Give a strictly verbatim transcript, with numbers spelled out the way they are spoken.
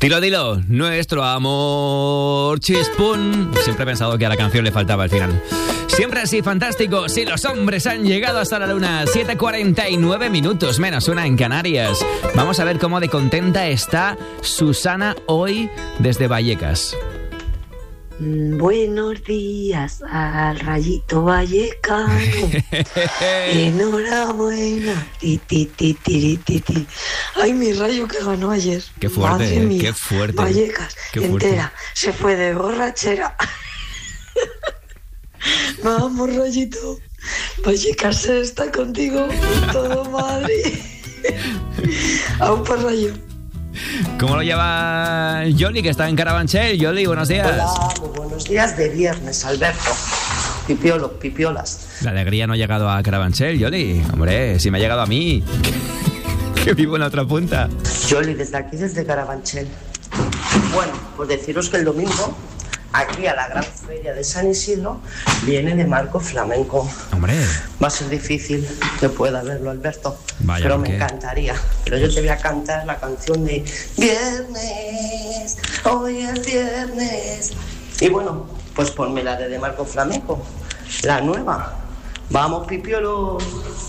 Dilo, dilo, nuestro amor chispún. Siempre he pensado que a la canción le faltaba el final. Siempre así, fantástico. Si los hombres han llegado hasta la luna. siete cuarenta y nueve minutos, menos una en Canarias. Vamos a ver cómo de contenta está Susana hoy desde Vallecas. Buenos días al Rayito Vallecano. Enhorabuena. Ti, ti, ti, ti, ti, ti. Ay, mi Rayo que ganó ayer. Qué fuerte, Madre mía. qué fuerte. Vallecas Qué fuerte. entera. Se fue de borrachera. Vamos, Rayito. Vallecas está contigo. Todo Madrid. Aún por Rayo. ¿Cómo lo lleva Yoli, que está en Carabanchel? Yoli, buenos días. Hola, muy buenos días de viernes, Alberto. Pipiolo, pipiolas. La alegría no ha llegado a Carabanchel, Yoli. Hombre, si me ha llegado a mí, que, que vivo en la otra punta. Yoli, desde aquí, desde Carabanchel. Bueno, pues deciros que el domingo, aquí a la gran feria de San Isidro, viene de Marco Flamenco. Hombre. Va a ser difícil que pueda verlo, Alberto. Vaya, pero ¿por me qué? encantaría. Pero yo te voy a cantar la canción de Viernes, hoy es viernes. Y bueno, pues ponme la de, de Marco Flamenco, la nueva. Vamos, pipiolos.